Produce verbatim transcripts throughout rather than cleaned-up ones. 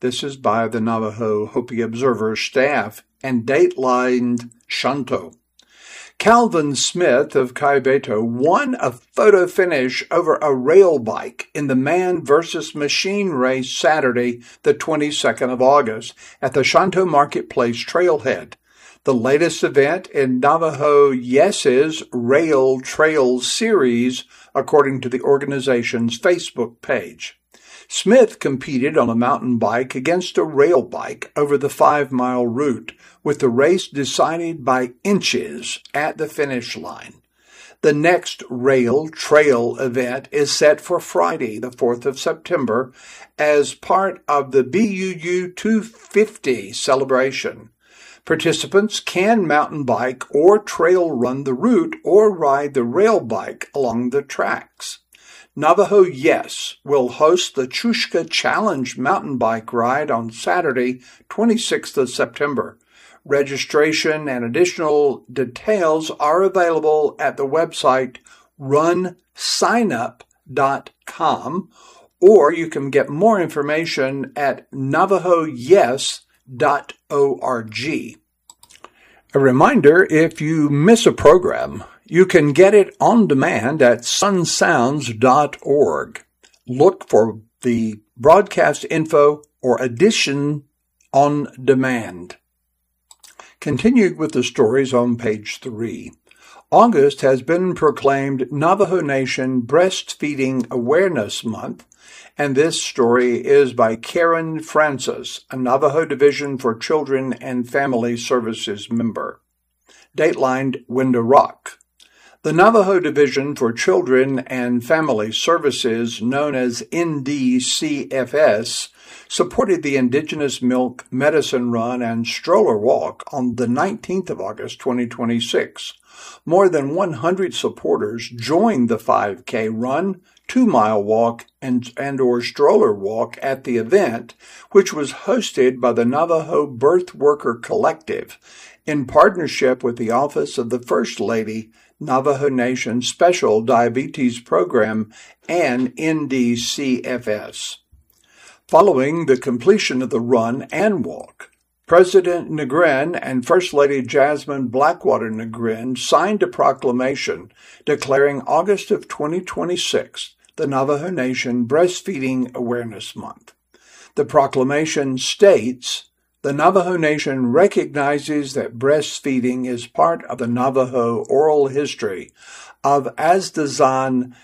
This is by the Navajo Hopi Observer staff and datelined Shanto. Calvin Smith of Kaibeto won a photo finish over a rail bike in the man versus machine race Saturday, the twenty-second of August, at the Shanto Marketplace Trailhead, the latest event in Navajo Yes's Rail Trail series, according to the organization's Facebook page. Smith competed on a mountain bike against a rail bike over the five-mile route, with the race decided by inches at the finish line. The next rail trail event is set for Friday, the fourth of September, as part of the B U U two fifty celebration. Participants can mountain bike or trail run the route or ride the rail bike along the tracks. Navajo Yes will host the Chushka Challenge mountain bike ride on Saturday, twenty-sixth of September. Registration and additional details are available at the website run sign up dot com, or you can get more information at navajo yes dot org. A reminder, if you miss a program, you can get it on demand at sun sounds dot org. Look for the broadcast info or edition on demand. Continuing with the stories on page three. August has been proclaimed Navajo Nation Breastfeeding Awareness Month, and this story is by Karen Francis, a Navajo Division for Children and Family Services member. Datelined Window Rock. The Navajo Division for Children and Family Services, known as N D C F S, supported the Indigenous Milk Medicine Run and Stroller Walk on the nineteenth of August, twenty twenty-six. More than one hundred supporters joined the five K run, two-mile walk, and, and or stroller walk at the event, which was hosted by the Navajo Birth Worker Collective in partnership with the Office of the First Lady, Navajo Nation Special Diabetes Program, and N D C F S. Following the completion of the run and walk, President Negrin and First Lady Jasmine Blackwater Negrin signed a proclamation declaring August of twenty twenty-six the Navajo Nation Breastfeeding Awareness Month. The proclamation states, "The Navajo Nation recognizes that breastfeeding is part of the Navajo oral history of Azdazan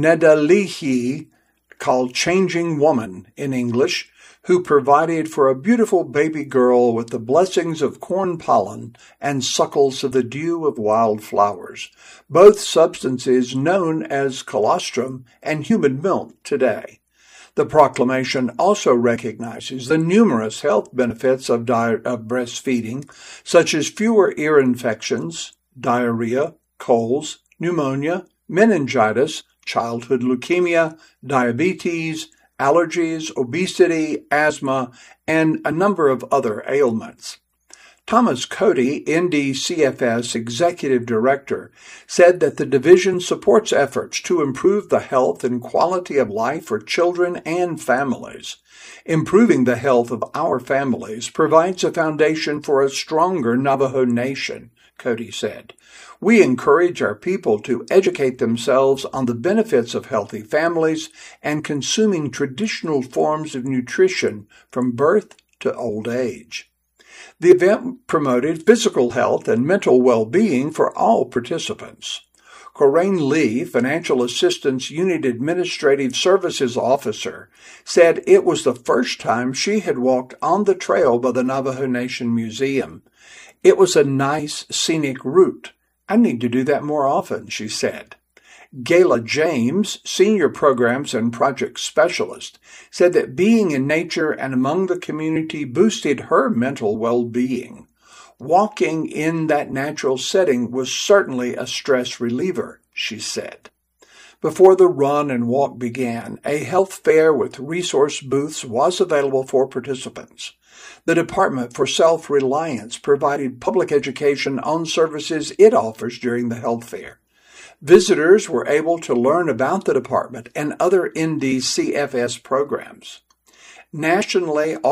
Nedalihi, called Changing Woman in English, who provided for a beautiful baby girl with the blessings of corn pollen and suckles of the dew of wild flowers, both substances known as colostrum and human milk today." The proclamation also recognizes the numerous health benefits of, di- of breastfeeding, such as fewer ear infections, diarrhea, colds, pneumonia, meningitis, childhood leukemia, diabetes, allergies, obesity, asthma, and a number of other ailments. Thomas Cody, N D C F S Executive Director, said that the division supports efforts to improve the health and quality of life for children and families. Improving the health of our families provides a foundation for a stronger Navajo Nation, Cody said. We encourage our people to educate themselves on the benefits of healthy families and consuming traditional forms of nutrition from birth to old age. The event promoted physical health and mental well-being for all participants. Coraine Lee, Financial Assistance Unit Administrative Services Officer, said it was the first time she had walked on the trail by the Navajo Nation Museum. It was a nice, scenic route. I need to do that more often, she said. Gayla James, Senior Programs and Project Specialist, said that being in nature and among the community boosted her mental well-being. Walking in that natural setting was certainly a stress reliever, she said. Before the run and walk began, a health fair with resource booths was available for participants. The Department for Self-Reliance provided public education on services it offers during the health fair. Visitors were able to learn about the department and other N D C F S programs. Nationally